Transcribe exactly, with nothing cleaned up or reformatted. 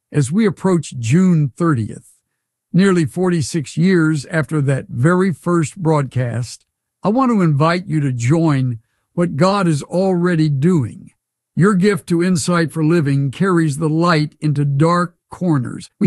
As we approach June thirtieth, nearly forty-six years after that very first broadcast, I want to invite you to join what God is already doing. Your gift to Insight for Living carries the light into dark corners. We